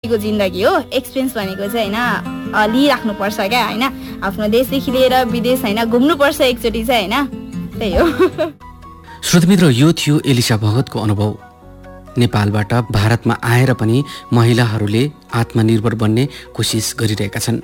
व्यक्तिको जिन्दगी हो। एक्सपिरियन्स भनेको चाहिँ होइन लिइराख्नुपर्छ क्या होइन, आफ्नो देशदेखि लिएर विदेश होइन घुम्नुपर्छ एकचोटि चाहिँ होइन, त्यही हो। श्रोतमित्र, यो थियो एलिसा भगतको अनुभव। नेपालबाट भारतमा आएर पनि महिलाहरूले आत्मनिर्भर बन्ने कोसिस गरिरहेका छन्।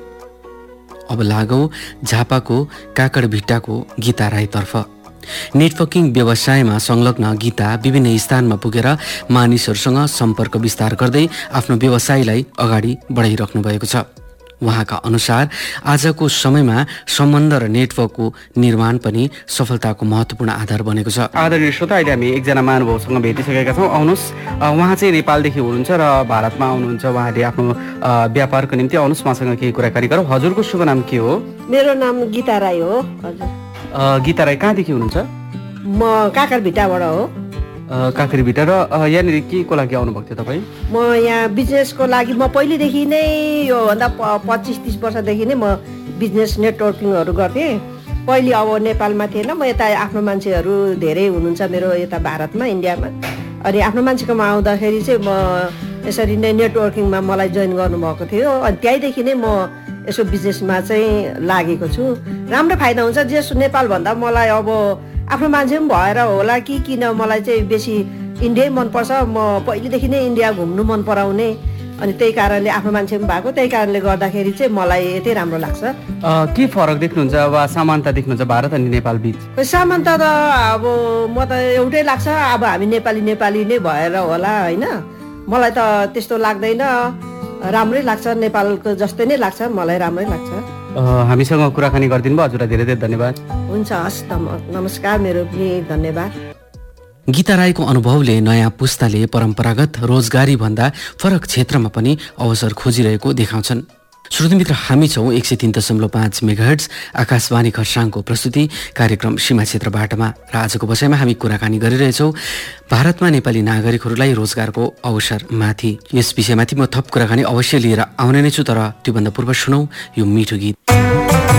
अब लागौँ झापाको काकडभिट्टाको गीता राईतर्फ। नेटवर्किङ व्यवसायमा संलग्न गीता विभिन्न स्थानमा पुगेर मानिसहरूसँग सम्पर्क विस्तार गर्दै आफ्नो व्यवसायलाई अगाडि बढाइराख्नु भएको छ। उहाँका अनुसार आजको समयमा सम्बन्ध र नेटवर्कको निर्माण पनि सफलताको महत्त्वपूर्ण आधार बनेको छ। आदरणीय श्रोता, अहिले हामी एकजना महानुभावसँग भेटिसकेका छौँ। आउनुहोस्, उहाँ चाहिँ नेपालदेखि हुनुहुन्छ र भारतमा आउनुहुन्छ। उहाँले आफ्नो व्यापारको निम्ति आउनुहोस्, उहाँसँग केही कुराकानी गरौँ। हजुरको शुभ नाम के हो? मेरो नाम गीता राई हो। हजुर, गीता राई कहाँदेखि हुनुहुन्छ? म काकरभिट्टाबाट हो। काकरभिट्टा। र यहाँनिर के को लागि आउनुभएको थियो तपाईँ? म यहाँ बिजनेसको लागि, म पहिलेदेखि नै योभन्दा 25-30 वर्षदेखि नै म बिजनेस नेटवर्किङहरू गर्थेँ। पहिले अब नेपालमा थिएन, म यता आफ्नो मान्छेहरू धेरै हुनुहुन्छ मेरो यता भारतमा, इन्डियामा। अनि आफ्नो मान्छेकोमा आउँदाखेरि चाहिँ म यसरी नै नेटवर्किङमा मलाई जोइन गर्नुभएको थियो। अनि त्यहीँदेखि नै म यसो बिजनेसमा चाहिँ लागेको छु। राम्रो फाइदा हुन्छ। जस नेपालभन्दा मलाई अब आफ्नो मान्छे पनि भएर होला कि किन मलाई चाहिँ बेसी इन्डिया मनपर्छ। म पहिलेदेखि नै इन्डिया घुम्नु मन पराउने, अनि त्यही कारणले आफ्नो मान्छे पनि भएको, त्यही कारणले गर्दाखेरि चाहिँ मलाई यति राम्रो लाग्छ। के फरक देख्नुहुन्छ वा समानता देख्नुहुन्छ भारत अनि नेपाल बिच? समानता त अब म त एउटै लाग्छ। अब हामी नेपाली नै भएर होला होइन, मलाई त त्यस्तो लाग्दैन। राम्रै लाग्छ, नेपालको जस्तै नै लाग्छ, मलाई राम्रै लाग्छ। हामीसँग कुराकानी गरिदिनु भयो, हजुरलाई धेरै धेरै धन्यवाद। हुन्छ, हस्, नमस्कार, मेरो पनि धन्यवाद। गीता राईको अनुभवले नयाँ पुस्ताले परम्परागत रोजगारी भन्दा फरक क्षेत्रमा पनि अवसर खोजिरहेको देखाउँछन्। श्रोतमित्र, हामी छौँ 103.5 मेगाहर्ट्ज आकाशवाणी खरसाङको प्रस्तुति कार्यक्रम सीमा क्षेत्र बाटोमा, र आजको बसाइमा हामी कुराकानी गरिरहेछौँ भारतमा नेपाली नागरिकहरूलाई रोजगारको अवसरमाथि। यस विषयमाथि म थप कुराकानी अवश्य लिएर आउने नै छु, तर त्योभन्दा पूर्व सुनौ यो मिठो गीत।